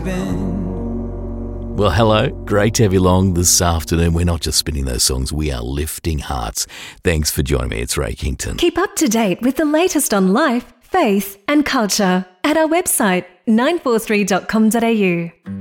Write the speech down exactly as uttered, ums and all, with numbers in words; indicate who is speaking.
Speaker 1: Well, hello. Great to have you along this afternoon. We're not just spinning those songs, we are lifting hearts. Thanks for joining me. It's Ray Kington.
Speaker 2: Keep up to date with the latest on life, faith and culture at our website nine four three dot com dot a u.